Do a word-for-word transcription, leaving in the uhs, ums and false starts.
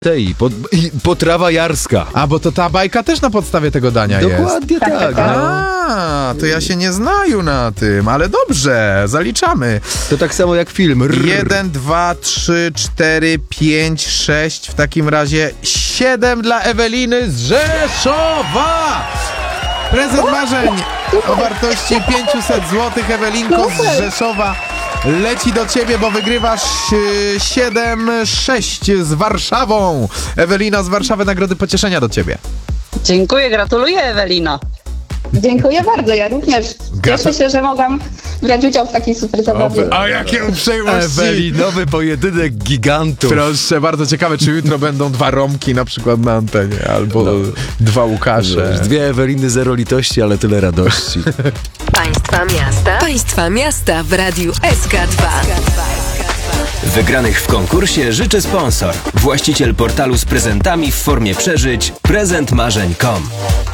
Tej, pot, i potrawa jarska. A, bo to ta bajka też na podstawie tego dania jest. Dokładnie tak. tak, no. tak. A, to ja się nie znaju na tym, ale dobrze, zaliczamy. To tak samo jak film. Rrr. Jeden, dwa, trzy, cztery, pięć, sześć, w takim razie siedem dla Eweliny z Rzeszowa! Prezent marzeń o wartości pięćset złotych, Ewelinko z Rzeszowa, leci do ciebie, bo wygrywasz yy, siedem sześć z Warszawą. Ewelina z Warszawy, nagrody pocieszenia do ciebie. Dziękuję, gratuluję, Ewelino. Dziękuję bardzo, ja również cieszę się, że mogłam brać udział w takiej super zabawie. A jakie uprzejmości! Ewelinowy pojedynek gigantów. Proszę, bardzo ciekawe, czy jutro będą dwa Romki na przykład na antenie, albo No. dwa Łukasze. Dwie Eweliny, zero litości, ale tyle radości. Państwa miasta. Państwa miasta w Radiu S K dwa. Wygranych w konkursie życzy sponsor. Właściciel portalu z prezentami w formie przeżyć prezent marzeń kropka com.